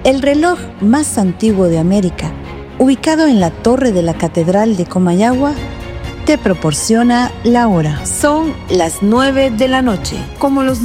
El reloj más antiguo de América, ubicado en la torre de la Catedral de Comayagua, te proporciona la hora. Son las 9 de la noche. Como los